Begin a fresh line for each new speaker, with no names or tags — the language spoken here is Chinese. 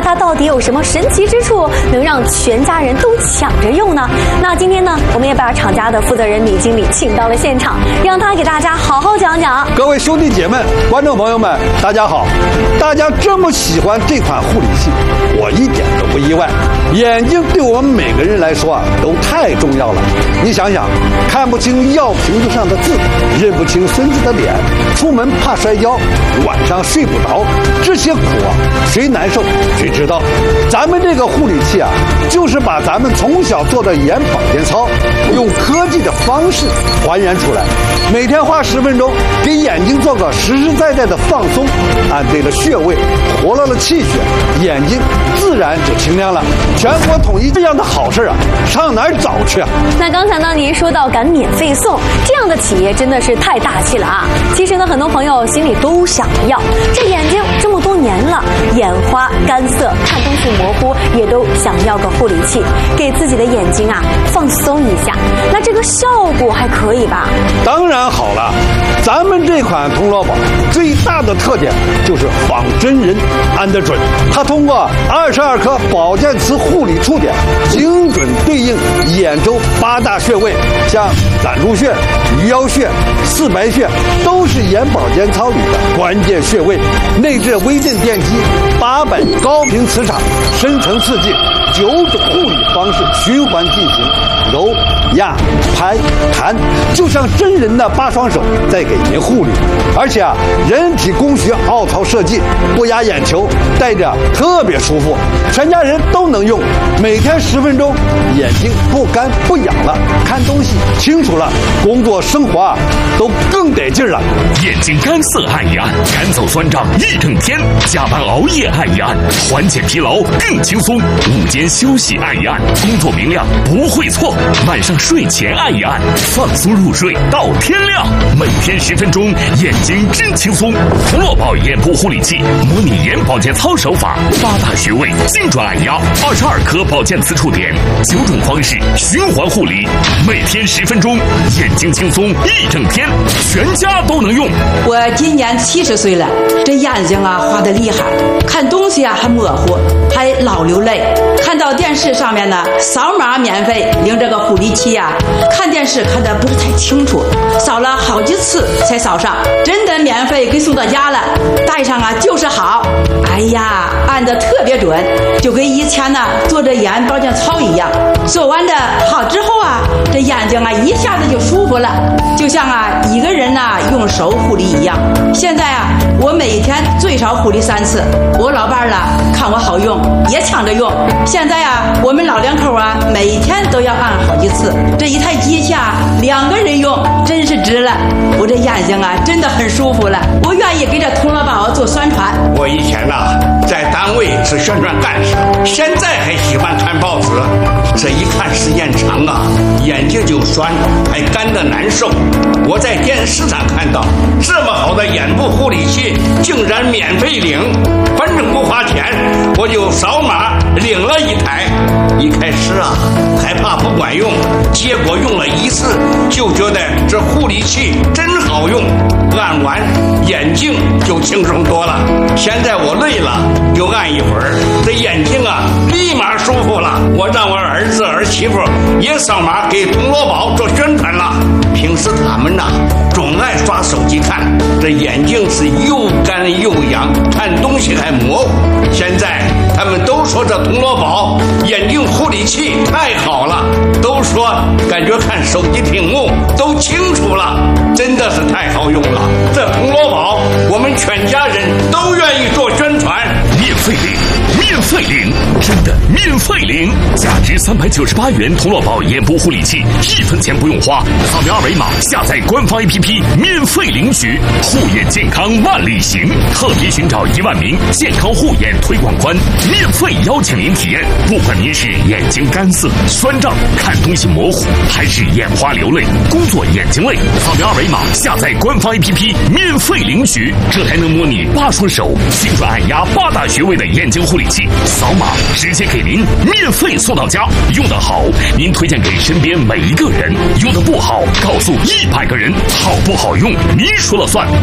它到底有什么神奇之处，能让全家人都抢着用呢？那今天呢，我们也把厂家的负责人李经理请到了现场，让他给大家好好讲讲。
各位兄弟姐妹、观众朋友们，大家好！大家这么喜欢这款护理器，我一点都不意外。眼睛对我们每个人来说啊，都太重要了。你想想，看不清药瓶子上的字，认不清孙子的脸，出门怕摔跤，晚上睡不着，这些苦啊，谁难受谁知道。咱们这个护理器啊，就是把咱们从小做的眼保健操，用科技的方式还原出来。每天花10分钟，给眼睛做个实实在在的放松，按对了穴位，活络了气血，眼睛自然就清亮了。全国统一这样的好事啊，上哪儿找去啊？
那刚才呢，您说到敢免费送，这样的企业真的是太大气了啊！其实呢，很多朋友心里都想要，这眼睛这么多年了，眼花、干涩、看东西模糊，也都想要个护理器，给自己的眼睛啊放松一下。那这个效果还可以吧？
当然好了，咱们这款铜锣宝最大的特点就是仿真人，安得准。它通过22颗保健瓷护理触点，精准对应眼周8大穴位，像攒竹穴、鱼腰穴、四白穴，都是眼保健操里的关键穴位。内置微震电机，800高频磁场，深层刺激，9种护理方式循环进行，揉、压、拍、弹，就像真人的8双手在给您护理。而且啊，人体工学凹槽设计，不压眼球，戴着特别舒服，全家人都能用。每天10分钟，眼睛不干不痒了，看东西清楚了，工作生活啊都更得劲了。
眼睛干涩按一按，赶走酸胀一整天；加班熬夜按一按，缓解疲劳更轻松；午间休息按一按，工作明亮不会错；晚上睡前按一按，放松入睡到天亮。每天10分钟，眼睛真轻松。铜锣宝眼部护理器，模拟眼保健操手法，8大穴位精准按压，22颗保健磁触点，9种方式循环护理，每天10分钟，眼睛轻松一整天，全家都能用。
我今年70岁了，这眼睛啊花得厉害，看东西啊还模糊，还老流泪。看到电视上面呢，扫码免费领这个护理器啊，看电视看得不是太清楚，扫了好几次才扫上，真的免费给送到家了，戴上啊就是好。哎呀，按得特别准，就跟以前呢做这眼保健操一样。做完的好之后啊，这眼睛啊一下子就舒服了，就像啊一个人呢用手护理一样。现在啊，我每天最少护理3次，我老伴儿呢看我好用，也抢着用。现在啊，我们老两口啊每天都要按好几次，这一台机器啊2个人用，真是值了。我这眼睛啊真的很舒服了，我愿意给这铜锣宝做宣传。
我以前在单位是宣传干事，现在还喜欢看报纸，这一看时间长啊，眼睛就酸，还干得难受。我在电视上看到这么好的眼部护理器竟然免费领，反正不花钱，我就扫码领了一台。一开始啊害怕不管用，结果用了1次就觉得这护理器真好用，按完眼睛就轻松多了。现在我累了就按一会儿，这眼睛啊立马舒服了。我让我儿子儿媳妇也扫码给铜锣宝做宣传了。平时他们总爱刷手机看，这眼睛是又干又痒，看东西还模糊。现在他们都说这铜锣宝眼睛护理器太好了，都说感觉看手机屏幕都清楚了，真的是太好用了。这铜锣宝我们全家人都愿意做宣传。
免费领，免费领，真的免费领！价值398元铜锣宝眼部护理器，1分钱不用花，扫描2维码下载官方 APP 免费领取。护眼健康万里行，特别寻找1万名健康护眼推广官，免费邀请您体验。不管您是眼睛干涩、酸胀、看东西模糊，还是眼花流泪、工作眼睛累，扫描2维码下载官方 APP 免费领取。这台能模拟8双手精准按压8大穴位的眼睛护理器，扫码直接给您免费送到家。用得好，您推荐给身边每一个人；用得不好，告诉100个人。好不好用，您说了算。